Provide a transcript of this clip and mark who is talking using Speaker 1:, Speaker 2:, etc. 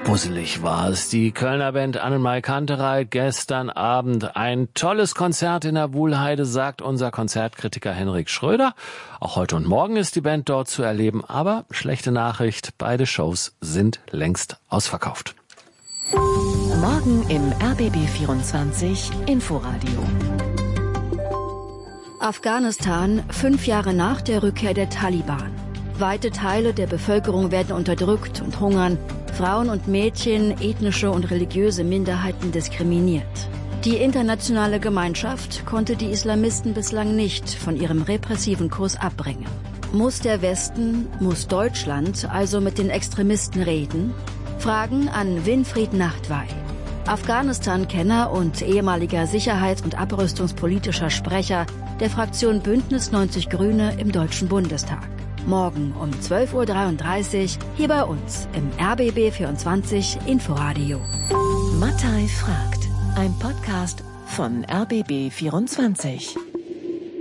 Speaker 1: Puzzelig war es. Die Kölner Band Annenmai Kantereit gestern Abend. Ein tolles Konzert in der Wuhlheide, sagt unser Konzertkritiker Henrik Schröder. Auch heute und morgen ist die Band dort zu erleben. Aber schlechte Nachricht, beide Shows sind längst ausverkauft.
Speaker 2: Morgen im RBB 24 Inforadio.
Speaker 3: Afghanistan, 5 Jahre nach der Rückkehr der Taliban. Weite Teile der Bevölkerung werden unterdrückt und hungern. Frauen und Mädchen, ethnische und religiöse Minderheiten diskriminiert. Die internationale Gemeinschaft konnte die Islamisten bislang nicht von ihrem repressiven Kurs abbringen. Muss der Westen, muss Deutschland also mit den Extremisten reden? Fragen an Winfried Nachtwey, Afghanistan-Kenner und ehemaliger Sicherheits- und abrüstungspolitischer Sprecher der Fraktion Bündnis 90 Grüne im Deutschen Bundestag. Morgen um 12.33 Uhr hier bei uns im RBB 24 Inforadio.
Speaker 2: Mattei fragt, ein Podcast von RBB 24.